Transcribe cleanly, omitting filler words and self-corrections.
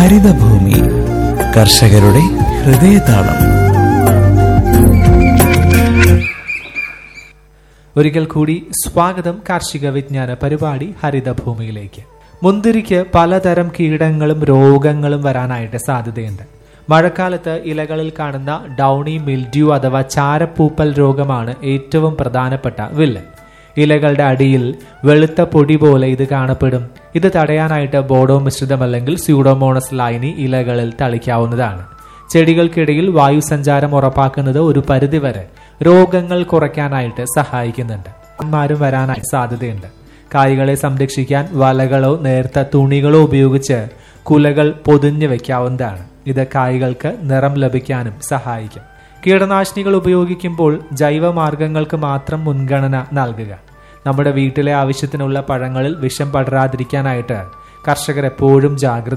ഹരിതഭൂമി, കർഷകരുടെ ഹൃദയതാളം. ഒരിക്കൽ കൂടി സ്വാഗതം കാർഷിക വിജ്ഞാന പരിപാടി ഹരിതഭൂമിയിലേക്ക്. മുന്തിരിക്ക് പലതരം കീടങ്ങളും രോഗങ്ങളും വരാനായിട്ട് സാധ്യതയുണ്ട്. മഴക്കാലത്ത് ഇലകളിൽ കാണുന്ന ഡൗണി മിൽഡ്യൂ അഥവാ ചാരപ്പൂപ്പൽ രോഗമാണ് ഏറ്റവും പ്രധാനപ്പെട്ട വില്ലൻ. ഇലകളുടെ അടിയിൽ വെളുത്ത പൊടി പോലെ ഇത് കാണപ്പെടും. ഇത് തടയാനായിട്ട് ബോഡോ മിശ്രിതം അല്ലെങ്കിൽ സ്യൂഡോമോണസ് ലൈനി ഇലകളിൽ തളിക്കാവുന്നതാണ്. ചെടികൾക്കിടയിൽ വായുസഞ്ചാരം ഉറപ്പാക്കുന്നത് ഒരു പരിധിവരെ രോഗങ്ങൾ കുറയ്ക്കാനായിട്ട് സഹായിക്കുന്നുണ്ട്. മാരും വരാനായി സാധ്യതയുണ്ട്. കായ്കളെ സംരക്ഷിക്കാൻ വലകളോ നേർത്ത തുണികളോ ഉപയോഗിച്ച് കുലകൾ പൊതിഞ്ഞു വെക്കാവുന്നതാണ്. ഇത് കായ്കൾക്ക് നിറം ലഭിക്കാനും സഹായിക്കും. കീടനാശിനികൾ ഉപയോഗിക്കുമ്പോൾ ജൈവമാർഗങ്ങൾക്ക് മാത്രം മുൻഗണന നൽകുക. നമ്മുടെ വീട്ടിലെ ആവശ്യത്തിനുള്ള പഴങ്ങളിൽ വിഷം പടരാതിരിക്കാനായിട്ട് കർഷകർ എപ്പോഴും ജാഗ്രത